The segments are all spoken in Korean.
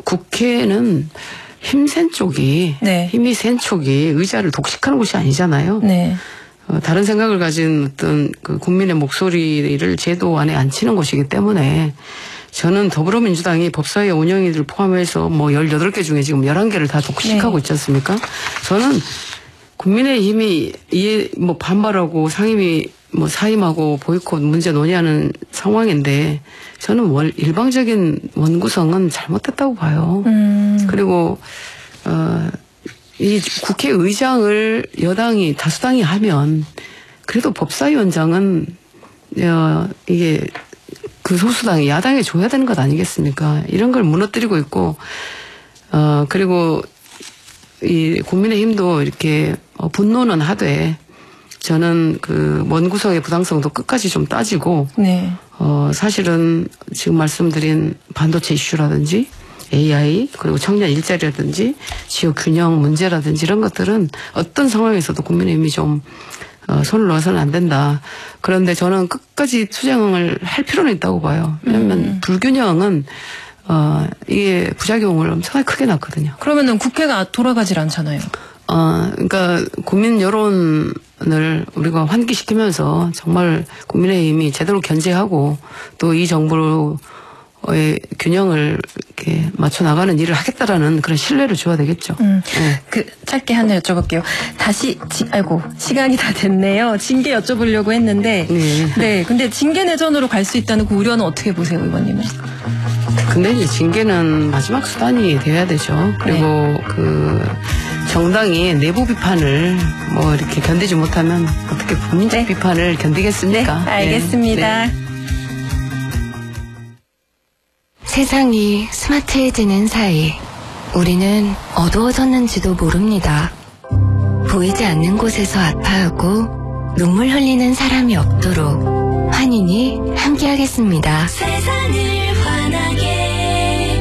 국회는 힘센 쪽이 네. 힘이 센 쪽이 의자를 독식하는 곳이 아니잖아요. 네. 다른 생각을 가진 어떤 그 국민의 목소리를 제도 안에 앉히는 곳이기 때문에 저는 더불어민주당이 법사위 운영위를 포함해서 뭐 18개 중에 지금 11개를 다 독식하고 있지 않습니까? 저는 국민의힘이 뭐 반발하고 상임위 뭐 사임하고 보이콧 문제 논의하는 상황인데 저는 일방적인 원구성은 잘못됐다고 봐요. 그리고 이 국회의장을 여당이 다수당이 하면 그래도 법사위원장은 이게 그 소수당이 야당에 줘야 되는 것 아니겠습니까? 이런 걸 무너뜨리고 있고 그리고 이 국민의힘도 이렇게 분노는 하되 저는 그 원구성의 부당성도 끝까지 좀 따지고 네. 사실은 지금 말씀드린 반도체 이슈라든지 AI 그리고 청년 일자리라든지 지역 균형 문제라든지 이런 것들은 어떤 상황에서도 국민의힘이 좀 손을 놓아서는 안 된다. 그런데 저는 끝까지 투쟁을 할 필요는 있다고 봐요. 왜냐하면 불균형은 이게 부작용을 엄청나게 크게 낳거든요. 그러면은 국회가 돌아가질 않잖아요. 그러니까 국민 여론을 우리가 환기시키면서 정말 국민의힘이 제대로 견제하고 또 이 정부의 균형을 이렇게 맞춰 나가는 일을 하겠다라는 그런 신뢰를 줘야 되겠죠. 네. 그 짧게 하나 여쭤볼게요. 다시 시간이 다 됐네요. 징계 여쭤보려고 했는데 네. 근데 징계 내전으로 갈 수 있다는 그 우려는 어떻게 보세요, 의원님은? 근데 이제 징계는 마지막 수단이 돼야 되죠. 그리고 네. 그 정당이 내부 비판을 뭐 이렇게 견디지 못하면 어떻게 국민적 비판을 견디겠습니까? 네, 알겠습니다. 네. 세상이 스마트해지는 사이 우리는 어두워졌는지도 모릅니다. 보이지 않는 곳에서 아파하고 눈물 흘리는 사람이 없도록 환인이 함께하겠습니다. 세상을 환하게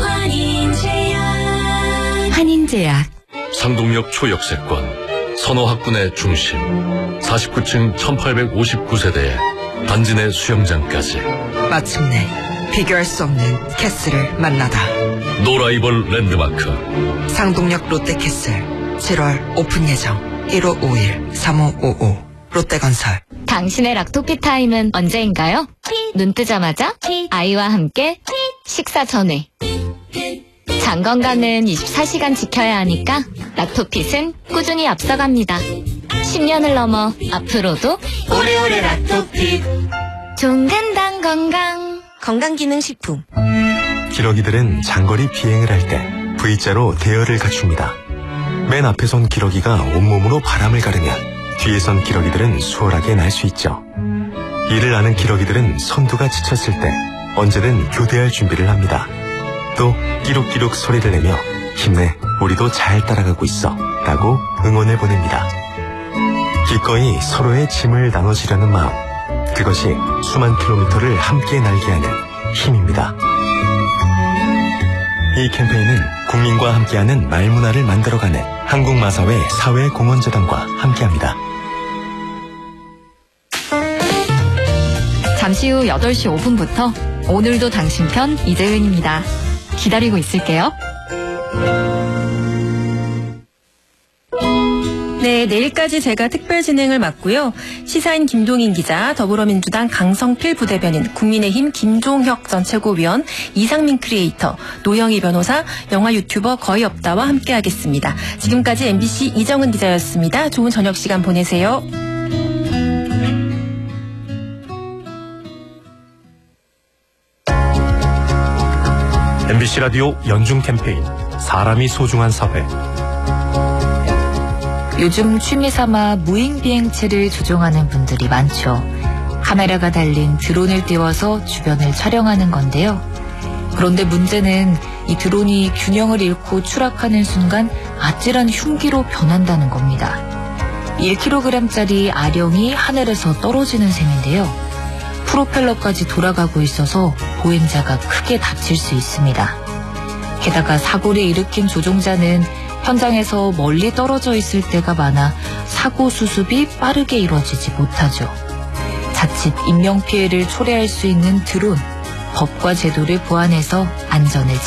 환인제약. 환인제약. 상동역 초역세권, 선호학군의 중심, 49층 1859세대에 단지 내 수영장까지. 마침내 비교할 수 없는 캐슬을 만나다. 노라이벌 랜드마크 상동역 롯데캐슬 7월 오픈 예정. 1551-3555 롯데건설. 당신의 락토피 타임은 언제인가요? 눈 뜨자마자 아이와 함께 식사 전에. 장 건강은 24시간 지켜야 하니까 락토핏은 꾸준히 앞서갑니다. 10년을 넘어 앞으로도 오래오래 락토핏. 종간당 건강. 건강기능식품. 기러기들은 장거리 비행을 할 때 V자로 대열을 갖춥니다. 맨 앞에 선 기러기가 온몸으로 바람을 가르면 뒤에 선 기러기들은 수월하게 날 수 있죠. 이를 아는 기러기들은 선두가 지쳤을 때 언제든 교대할 준비를 합니다. 또 끼룩끼룩 소리를 내며 힘내, 우리도 잘 따라가고 있어 라고 응원을 보냅니다. 기꺼이 서로의 짐을 나눠주려는 마음, 그것이 수만 킬로미터를 함께 날게 하는 힘입니다. 이 캠페인은 국민과 함께하는 말문화를 만들어가는 한국마사회 사회공헌재단과 함께합니다. 잠시 후 8시 5분부터 오늘도 당신 편 이재은입니다. 기다리고 있을게요. 네, 내일까지 제가 특별 진행을 맡고요. 시사인 김동인 기자, 더불어민주당 강성필 부대변인, 국민의힘 김종혁 전 최고위원, 이상민 크리에이터, 노영희 변호사, 영화 유튜버 거의 없다와 함께하겠습니다. 지금까지 MBC 이정은 기자였습니다. 좋은 저녁 시간 보내세요. MBC 라디오 연중 캠페인 사람이 소중한 사회. 요즘 취미삼아 무인비행체를 조종하는 분들이 많죠. 카메라가 달린 드론을 띄워서 주변을 촬영하는 건데요. 그런데 문제는 이 드론이 균형을 잃고 추락하는 순간 아찔한 흉기로 변한다는 겁니다. 1kg짜리 아령이 하늘에서 떨어지는 셈인데요. 프로펠러까지 돌아가고 있어서 보행자가 크게 다칠 수 있습니다. 게다가 사고를 일으킨 조종자는 현장에서 멀리 떨어져 있을 때가 많아 사고 수습이 빠르게 이루어지지 못하죠. 자칫 인명피해를 초래할 수 있는 드론, 법과 제도를 보완해서 안전을